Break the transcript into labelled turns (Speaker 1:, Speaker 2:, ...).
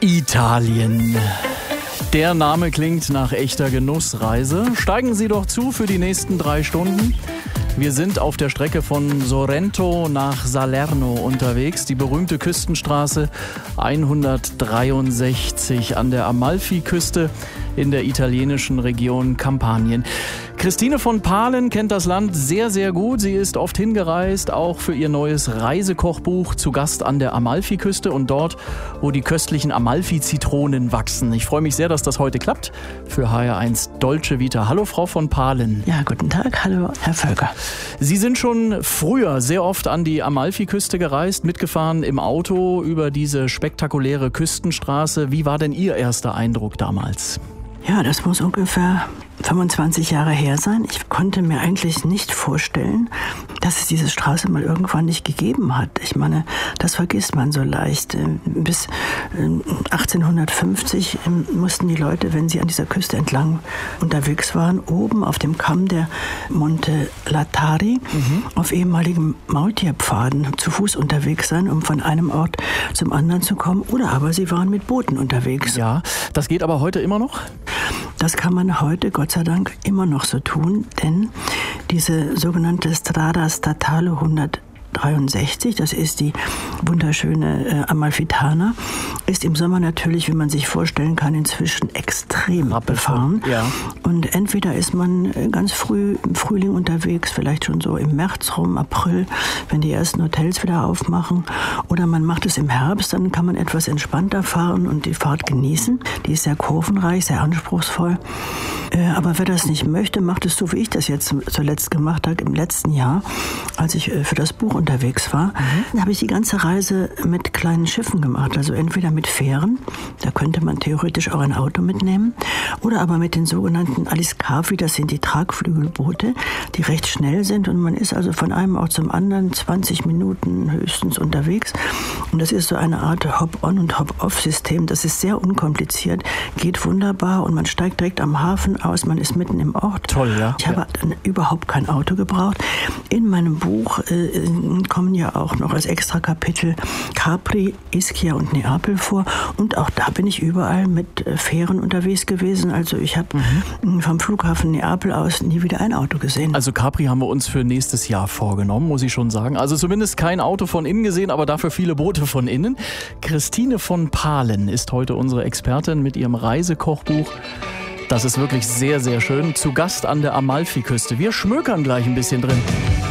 Speaker 1: Italien. Der Name klingt nach echter Genussreise. Steigen Sie doch zu für die nächsten 3 Stunden. Wir sind auf der Strecke von Sorrento nach Salerno unterwegs. Die berühmte Küstenstraße 163 an der Amalfiküste in der italienischen Region Kampanien. Christine von Palen kennt das Land sehr, sehr gut. Sie ist oft hingereist, auch für ihr neues Reisekochbuch, zu Gast an der Amalfiküste und dort, wo die köstlichen Amalfi-Zitronen wachsen. Ich freue mich sehr, dass das heute klappt für HR1 Dolce Vita. Hallo, Frau von Palen.
Speaker 2: Ja, guten Tag. Hallo, Herr Völker.
Speaker 1: Sie sind schon früher sehr oft an die Amalfiküste gereist, mitgefahren im Auto über diese spektakuläre Küstenstraße. Wie war denn Ihr erster Eindruck damals?
Speaker 2: Ja, das muss ungefähr 25 Jahre her sein. Ich konnte mir eigentlich nicht vorstellen, dass es diese Straße mal irgendwann nicht gegeben hat. Ich meine, das vergisst man so leicht. Bis 1850 mussten die Leute, wenn sie an dieser Küste entlang unterwegs waren, oben auf dem Kamm der Monte Latari auf ehemaligen Maultierpfaden zu Fuß unterwegs sein, um von einem Ort zum anderen zu kommen. Oder aber sie waren mit Booten unterwegs.
Speaker 1: Ja, das geht aber heute immer noch?
Speaker 2: Das kann man heute, Gott sei Dank, immer noch so tun, denn diese sogenannte Strada Statale 163, das ist die wunderschöne Amalfitana, ist im Sommer natürlich, wie man sich vorstellen kann, inzwischen extrem befahren.
Speaker 1: Ja.
Speaker 2: Und entweder ist man ganz früh im Frühling unterwegs, vielleicht schon so im März rum, April, wenn die ersten Hotels wieder aufmachen, oder man macht es im Herbst, dann kann man etwas entspannter fahren und die Fahrt genießen. Die ist sehr kurvenreich, sehr anspruchsvoll. Aber wer das nicht möchte, macht es so, wie ich das jetzt zuletzt gemacht habe, im letzten Jahr, als ich für das Buch unterwegs war. Dann habe ich die ganze Reise mit kleinen Schiffen gemacht, also entweder mit Fähren, da könnte man theoretisch auch ein Auto mitnehmen, oder aber mit den sogenannten Aliscafi, das sind die Tragflügelboote, die recht schnell sind und man ist also von einem Ort zum anderen 20 Minuten höchstens unterwegs und das ist so eine Art Hop-on- und Hop-off-System, das ist sehr unkompliziert, geht wunderbar und man steigt direkt am Hafen aus, man ist mitten im Ort.
Speaker 1: Toll, ja.
Speaker 2: Ich habe dann überhaupt kein Auto gebraucht. In meinem Buch kommen ja auch noch als Extra-Kapitel Capri, Ischia und Neapel vor. Und auch da bin ich überall mit Fähren unterwegs gewesen. Also ich habe vom Flughafen Neapel aus nie wieder ein Auto gesehen.
Speaker 1: Also Capri haben wir uns für nächstes Jahr vorgenommen, muss ich schon sagen. Also zumindest kein Auto von innen gesehen, aber dafür viele Boote von innen. Christine von Palen ist heute unsere Expertin mit ihrem Reisekochbuch. Das ist wirklich sehr, sehr schön. Zu Gast an der Amalfiküste. Wir schmökern gleich ein bisschen drin.